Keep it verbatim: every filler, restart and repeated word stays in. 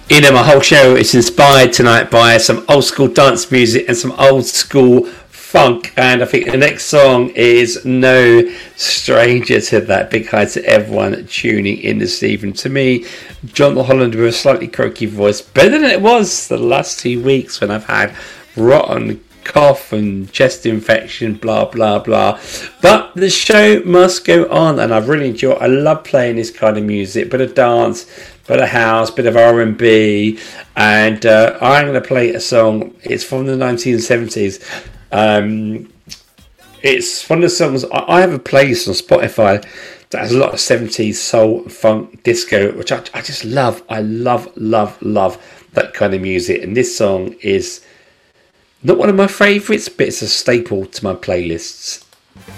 You know, my whole show is inspired tonight by some old school dance music and some old school funk. And I think the next song is no stranger to that. Big hi to everyone tuning in this evening. To me, John Holland with a slightly croaky voice, better than it was the last two weeks when I've had rotten cough and chest infection, blah blah blah. But the show must go on, and I really enjoy it. I love playing this kind of music, bit of dance, bit of house, bit of R and B, and uh, I'm going to play a song. It's from the nineteen seventies. Um, it's one of the songs. I have a playlist on Spotify that has a lot of seventies soul, funk, disco, which I, I just love. I love, love, love that kind of music, and this song is not one of my favourites, but it's a staple to my playlists.